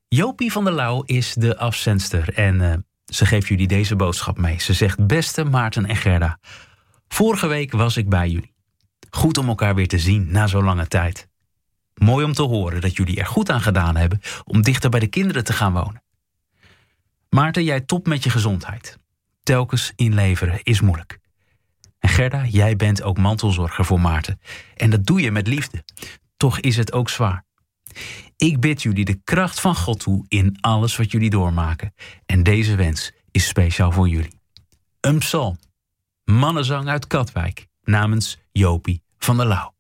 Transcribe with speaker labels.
Speaker 1: Jopie van der Lauw is de afzendster en ze geeft jullie deze boodschap mee. Ze zegt: beste Maarten en Gerda, vorige week was ik bij jullie. Goed om elkaar weer te zien na zo'n lange tijd. Mooi om te horen dat jullie er goed aan gedaan hebben om dichter bij de kinderen te gaan wonen. Maarten, jij topt met je gezondheid. Telkens inleveren is moeilijk. En Gerda, jij bent ook mantelzorger voor Maarten. En dat doe je met liefde. Toch is het ook zwaar. Ik bid jullie de kracht van God toe in alles wat jullie doormaken. En deze wens is speciaal voor jullie. Een psalm. Mannenzang uit Katwijk. Namens Jopie van der Lauw.